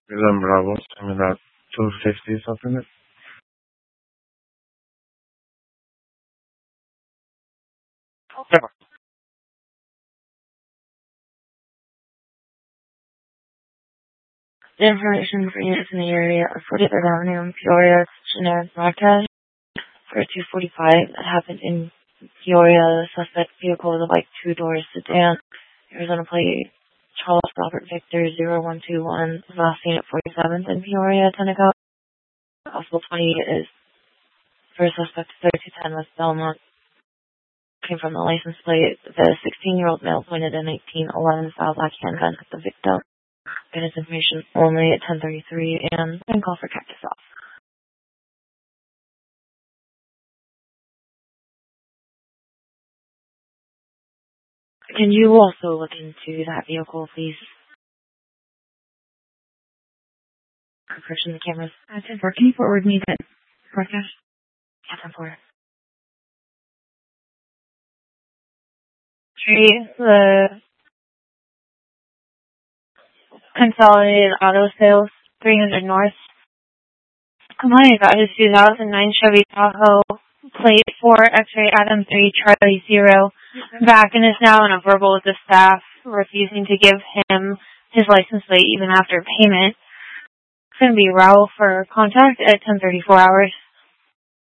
Milan Bravo, similar 250 something. Yeah. The information for units in the area are 43rd Avenue in Peoria, generic broadcast for 245 that happened in Peoria. The suspect vehicle was a like two-door sedan. Arizona plate Charles Robert Victor 0121 was last seen at 47th in Peoria, Tenneco. Possible 20 is first suspect 3210 West Belmont. Came from the license plate. The 16-year-old male pointed an 1811 style black handgun at the victim. Get his information only at 10:33 and call for Cactus off. Can you also look into that vehicle, please? Encryption the cameras. 10-4. Can you forward me that broadcast? Yeah, 10-4. The Consolidated Auto Sales, 300 North. Complaining about his 2009 Chevy Tahoe, plate 4 X-ray Adam 3 Charlie 0, back and is now in a verbal with the staff, refusing to give him his license plate even after payment. It's going to be Raul for contact at 10:34 hours.